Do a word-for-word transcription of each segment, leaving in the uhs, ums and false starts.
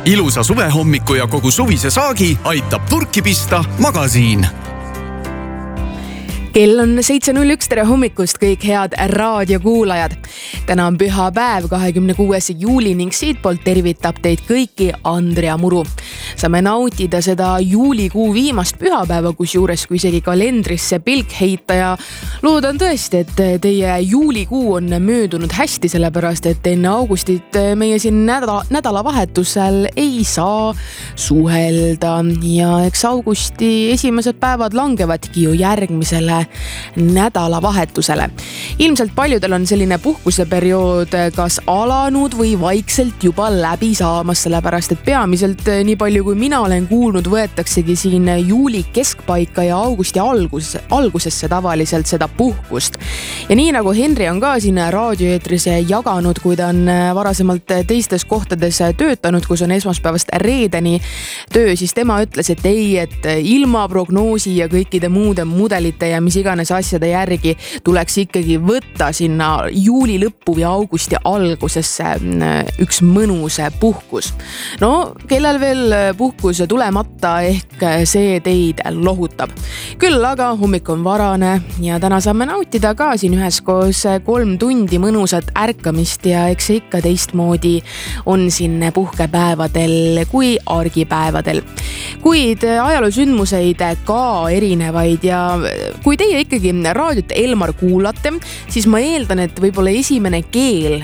ilusa suvehommiku ja kogu suvise saagi aitab purki pista Magasiin. Kell on seitse null üks, tere hommikust kõik head raadiokuulajad. Täna on püha päev, kahekümne kuues juuli ning siitpoolt tervitab teid kõiki Andrea Muru. Saame nautida seda juulikuu viimast pühapäeva, kus juures kui isegi kalendrisse pilk heita ja loodan tõesti, et teie juulikuu on möödunud hästi, sellepärast et enne augustit meie siin nädala, nädalavahetusel ei saa suhelda ja eks augusti esimesed päevad langevadki ju järgmisele nädalavahetusele. Ilmselt paljudel on selline puhkuseperiood kas alanud või vaikselt juba läbi saamas, sellepärast et peamiselt nii palju kui mina olen kuulnud, võetaksegi siin juuli keskpaika ja augusti algus, algusesse tavaliselt seda puhkust. Ja nii nagu Henri on ka siin raadioeetris jaganud, kui ta on varasemalt teistes kohtades töötanud, kus on esmaspäevast reedeni töö, siis tema ütles, et ei, et ilma prognoosi ja kõikide muude mudelite ja mis iganes asjade järgi tuleks ikkagi võtta sinna juuli lõppu ja augusti algusesse üks mõnus puhkus. No, kellel veel puhkus tulemata, ehk see teid lohutab. Küll aga hommik on varane ja täna saame nautida ka siin üheskoos kolm tundi mõnusat ärkamist ja eks ikka teistmoodi on siin puhkepäevadel kui argipäevadel. Kuid ajaloosündmuseid ka erinevaid ja kui teie ikkagi raadiot Elmar kuulate, siis ma eeldan, et võib-olla esimene keel,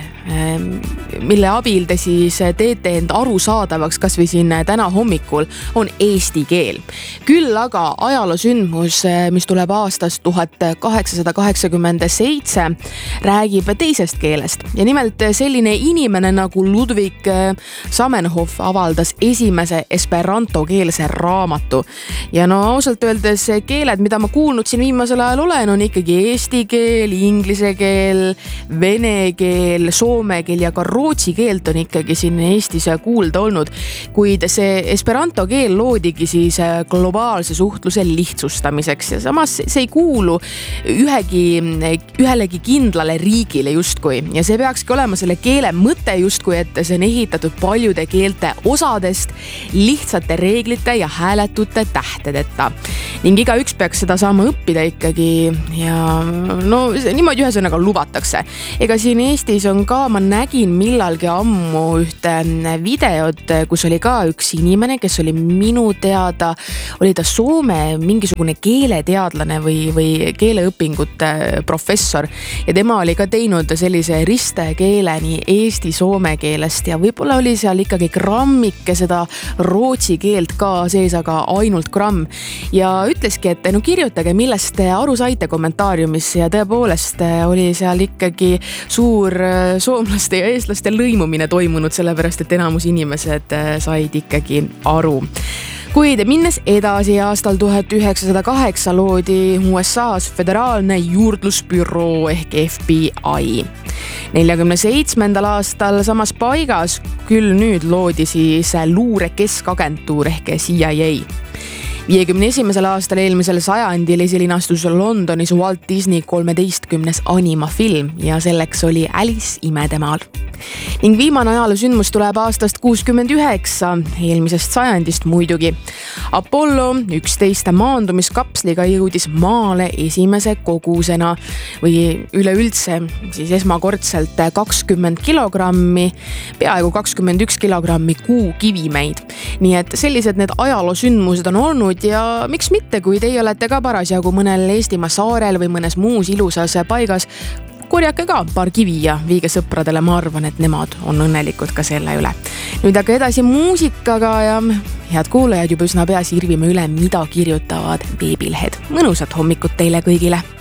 mille abil te siis teete end arusaadavaks kas või siin täna hommikul, on eesti keel. Küll aga ajaloosündmus, mis tuleb aastast tuhat kaheksasada kaheksakümmend seitse, räägib teisest keelest. Ja nimelt selline inimene nagu Ludwig Zamenhof avaldas esimese esperantokeelse raamatu. Ja no ausalt öeldes keeled, mida ma kuulnud siin viimasel ajal olen, on ikkagi eesti keel, inglise keel, vene keel, soome keel ja ka rootsi keelt on ikkagi siin Eestis kuulda olnud, kuid see esperanto keel loodigi siis globaalse suhtluse lihtsustamiseks ja samas see ei kuulu ühegi, ühelegi kindlale riigile justkui ja see peakski olema selle keele mõte justkui, et see on ehitatud paljude keelte osadest, lihtsate reeglite ja hääletute tähtedeta ning iga üks peaks seda saama õppida ikkagi ja no niimoodi ühesõnaga lubatakse. Ega siin Eestis on ka, ma nägin millalgi ammu ühte videot, kus oli ka üks inimene, kes oli minu teada, oli ta Soome mingisugune keeleteadlane või, või keeleõpingute professor ja tema oli ka teinud sellise ristekeele nii eesti-soome keelest ja võib-olla oli seal ikkagi grammike seda rootsi keelt ka sees, aga ainult gramm ja ütleski, et no kirjutage, millest te aru saite kommentaariumis ja tõepoolest oli seal ikkagi suur soomlaste ja eestlaste lõimumine toimunud, sellepärast et enamus inimesed said ikkagi aru. Kuid minnes edasi aastal tuhat üheksasada kaheksa loodi U S A-s föderaalne juurdlusbüroo ehk F B I. neljakümne seitsmendal aastal samas paigas küll nüüd loodi siis luure keskagentuur ehk C I A. viiekümne esimesel aastal eelmisel sajandil esilinastus Londonis Walt Disney kolmeteistkümnes animafilm ja selleks oli Alice imedemaal. Ning viimane ajaloosündmus tuleb aastast kuuskümmend üheksa, eelmisest sajandist muidugi. Apollo üksteist maandumiskapsliga jõudis maale esimese kogusena või üleüldse siis esmakordselt kakskümmend kilogrammi, peaaegu kakskümmend üks kilogrammi kuukivimeid. Nii et sellised need ajaloosündmused on olnud ja miks mitte, kui teie olete ka parasjagu mõnel Eestimaa saarel või mõnes muus ilusas paigas, korjake ka paar kivi ja viige sõpradele, ma arvan, et nemad on õnnelikud ka selle üle. Nüüd aga edasi muusikaga ja head kuulajad juba üsna pea sirvime üle, mida kirjutavad veebilehed. Mõnusat hommikut teile kõigile!